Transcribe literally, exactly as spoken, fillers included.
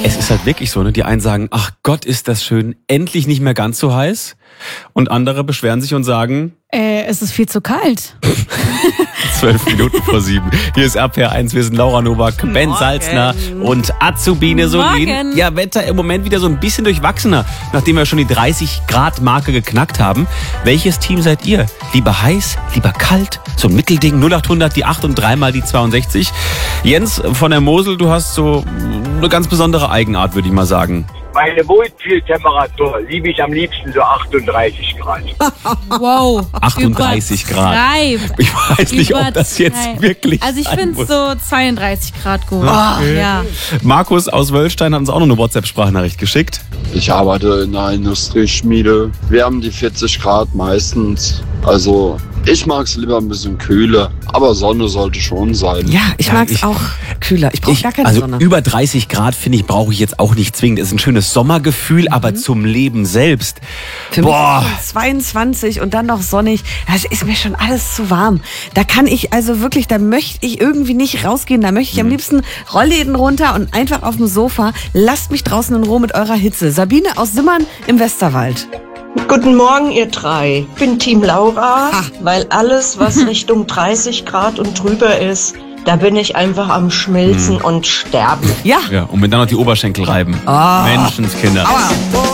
Es ist halt wirklich so, ne? Die einen sagen, ach Gott, ist das schön, endlich nicht mehr ganz so heiß. Und andere beschweren sich und sagen, Äh, es ist viel zu kalt. zwölf Minuten vor sieben. Hier ist R P R eins, wir sind Laura Nowak, Ben Morgen. Salzner und Azubine Solin. Morgen. Ja, Wetter im Moment wieder so ein bisschen durchwachsener, nachdem wir schon die dreißig Grad Marke geknackt haben. Welches Team seid ihr? Lieber heiß, lieber kalt? So ein Mittelding, null acht hundert, die acht und dreimal die zweiundsechzig. Jens von der Mosel, du hast so eine ganz besondere Eigenart, würde ich mal sagen. Meine Wohnzieltemperatur liebe ich am liebsten so achtunddreißig Grad. Wow. achtunddreißig Grad. Übertreib. Ich weiß nicht, ob das jetzt Übertreib. wirklich Also ich sein finde muss. so zweiunddreißig Grad gut. Okay. Ja. Markus aus Wölstein hat uns auch noch eine WhatsApp-Sprachnachricht geschickt. Ich arbeite in einer Industrieschmiede. Wir haben die vierzig Grad meistens. Also ich mag es lieber ein bisschen kühler, aber Sonne sollte schon sein. Ja, ich Ja, mag's ich- auch kühler. Ich brauche Ich, gar keine also Sonne. über dreißig Grad, finde ich, brauche ich jetzt auch nicht zwingend. Es ist ein schönes Sommergefühl, aber zum Leben selbst. Für Boah. mich ist zweiundzwanzig und dann noch sonnig. Das ist mir schon alles zu warm. Da kann ich also wirklich, da möchte ich irgendwie nicht rausgehen. Da möchte ich Mhm. am liebsten Rollläden runter und einfach auf dem Sofa. Lasst mich draußen in Ruhe mit eurer Hitze. Sabine aus Simmern im Westerwald. Guten Morgen, ihr drei. Ich bin Team Laura, weil alles, was Richtung dreißig Grad und drüber ist, da bin ich einfach am Schmilzen und sterben. Ja. Ja, und mir dann noch die Oberschenkel reiben. Menschenskinder. Aua.